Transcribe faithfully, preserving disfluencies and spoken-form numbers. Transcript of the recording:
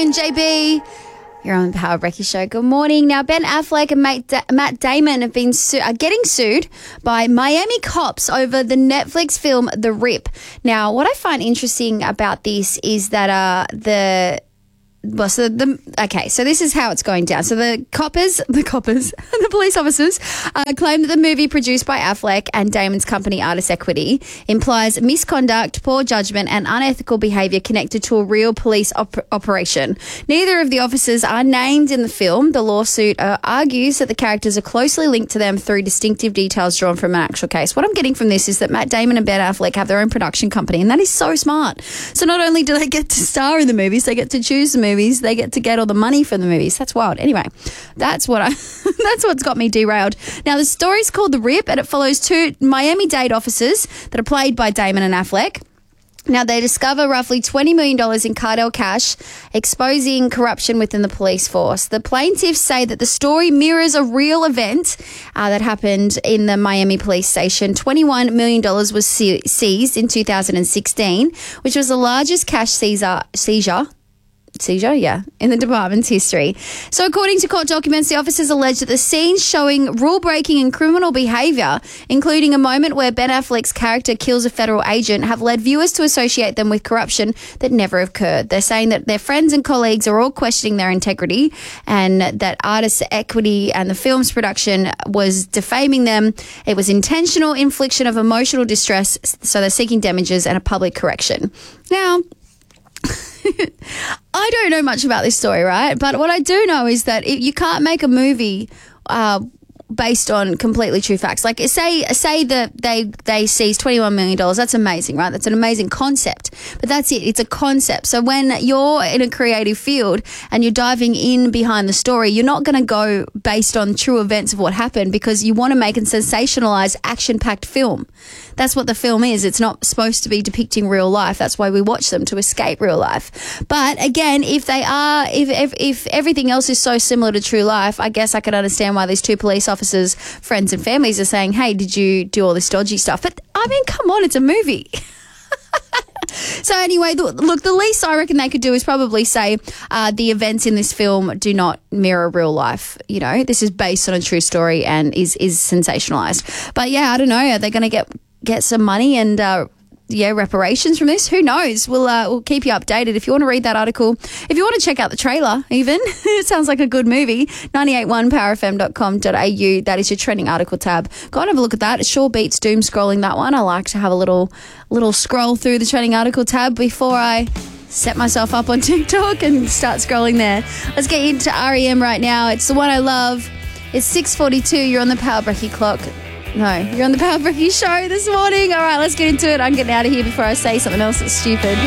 Jen, J B. You're on the Power Brecky Show. Good morning. Now, Ben Affleck and Matt, da- Matt Damon have been su- are getting sued by Miami cops over the Netflix film The Rip. Now, what I find interesting about this is that uh, the Well, so the okay, so this is how it's going down. So the coppers, the coppers, the police officers uh, claim that the movie produced by Affleck and Damon's company Artist Equity implies misconduct, poor judgment, and unethical behaviour connected to a real police op- operation. Neither of the officers are named in the film. The lawsuit uh, argues that the characters are closely linked to them through distinctive details drawn from an actual case. What I'm getting from this is that Matt Damon and Ben Affleck have their own production company, and that is so smart. So not only do they get to star in the movies, they get to choose the movies. movies, they get to get all the money from the movies. That's wild. Anyway, that's what I that's what's got me derailed. Now, the story's called The Rip, and it follows two Miami-Dade officers that are played by Damon and Affleck. Now, they discover roughly twenty million dollars in cartel cash, exposing corruption within the police force. The plaintiffs say that the story mirrors a real event uh, that happened in the Miami police station. twenty-one million dollars was se- seized in two thousand sixteen, which was the largest cash seizure, seizure Seizure, yeah, in the department's history. So according to court documents, the officers allege that the scenes showing rule-breaking and criminal behaviour, including a moment where Ben Affleck's character kills a federal agent, have led viewers to associate them with corruption that never occurred. They're saying that their friends and colleagues are all questioning their integrity and that Artist Equity and the film's production was defaming them. It was intentional infliction of emotional distress, so they're seeking damages and a public correction. Now, I don't know much about this story, right? But what I do know is that it, you can't make a movie uh, based on completely true facts. Like, say say that they, they seized twenty-one million dollars. That's amazing, right? That's an amazing concept. But that's it. It's a concept. So when you're in a creative field and you're diving in behind the story, you're not going to go based on true events of what happened because you want to make a sensationalized, action-packed film. That's what the film is. It's not supposed to be depicting real life. That's why we watch them, to escape real life. But again, if they are, if, if, if everything else is so similar to true life, I guess I could understand why these two police officers, friends and families are saying, hey, did you do all this dodgy stuff? But I mean, come on, it's a movie. So anyway, look, the least I reckon they could do is probably say uh, the events in this film do not mirror real life. You know, this is based on a true story and is is sensationalized. But yeah, I don't know. Are they going to get get some money and uh, yeah, reparations from this? Who knows? We'll uh, we'll keep you updated. If you want to read that article, if you want to check out the trailer, even it sounds like a good movie. ninety-eight point one power f m dot com dot a u. That is your trending article tab. Go and have a look at that. It sure beats doom scrolling that one. I like to have a little little scroll through the trending article tab before I set myself up on TikTok and start scrolling there. Let's get into R E M right now. It's the one I love. It's six forty-two. You're on the Power Brecky clock. No, you're on the Power Brecky Show this morning. All right, let's get into it. I'm getting out of here before I say something else that's stupid.